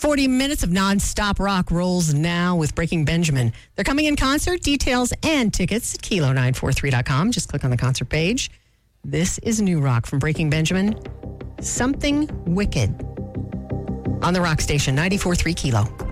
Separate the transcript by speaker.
Speaker 1: 40 minutes of nonstop rock rolls now with Breaking Benjamin. They're coming in concert. Details and tickets at kilo943.com. Just click on the concert page. This is new rock from Breaking Benjamin. Something Wicked. On the Rock Station, 94.3 Kilo.